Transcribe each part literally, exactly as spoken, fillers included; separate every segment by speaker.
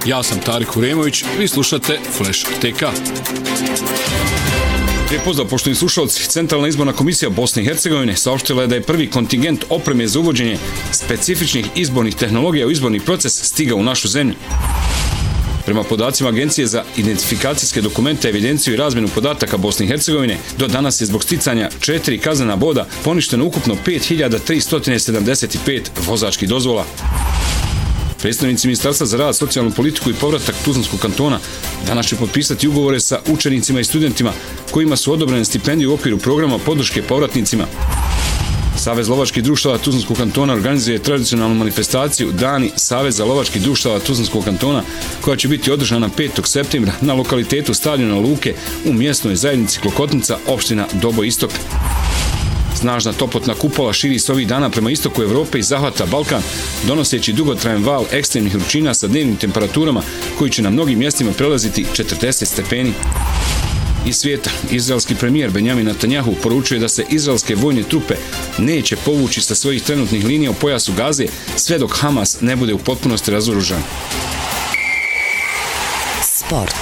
Speaker 1: Ja sam Tarik Uremović, vi slušate Flash T K. Lijep pozdrav, poštovani slušalci. Centralna izborna komisija Bosne i Hercegovine saopštila je da je prvi kontingent opreme za uvođenje specifičnih izbornih tehnologija u izborni proces stigao u našu zemlju. Prema podacima Agencije za identifikacijske dokumente, evidenciju i razmjenu podataka Bosne i Hercegovine, do danas je zbog sticanja četiri kaznena boda poništeno ukupno pet hiljada tristo sedamdeset pet vozačkih dozvola. Predstavnici Ministarstva za rad, socijalnu politiku i povratak Tuzlanskog kantona danas će potpisati ugovore sa učenicima i studentima kojima su odobrene stipendije u okviru programa podrške povratnicima. Savez lovačkih društava Tuzlanskog kantona organizuje tradicionalnu manifestaciju Dani Saveza lovačkih društava Tuzlanskog kantona, koja će biti održana petog septembra na lokalitetu Stadiona Luke u mjesnoj zajednici Klokotnica, opština Doboj Istok. Snažna toplotna kupola širi se ovih dana prema istoku Evrope i zahvata Balkan, donoseći dugotrajan val ekstremnih vrućina sa dnevnim temperaturama koji će na mnogim mjestima prelaziti četrdeset stepeni. Iz svijeta, izraelski premijer Benjamin Netanjahu poručuje da se izraelske vojne trupe neće povući sa svojih trenutnih linija u pojasu Gaze sve dok Hamas ne bude u potpunosti razoružan.
Speaker 2: Sport.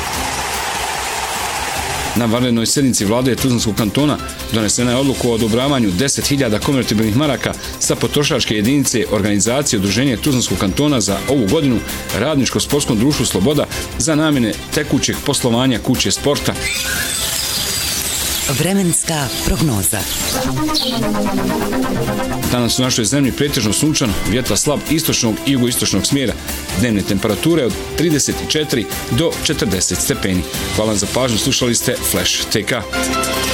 Speaker 1: Na vanrednoj sjednici vlade Tuzlanskog kantona donesena je odluka o odobravanju deset hiljada konvertibilnih maraka sa potrošačke jedinice organizacije Udruženja Tuzlanskog kantona za ovu godinu Radničko-sportskom društvu Sloboda za namjene tekućeg poslovanja kuće sporta.
Speaker 2: Vremenska prognoza.
Speaker 1: Danas u našoj zemlji pretežno sunčano, vjetar slab istočnog i jugoistočnog smjera. Dnevne temperature od trideset četiri do četrdeset stepeni. Hvala za pažnju, slušali ste Flash T K.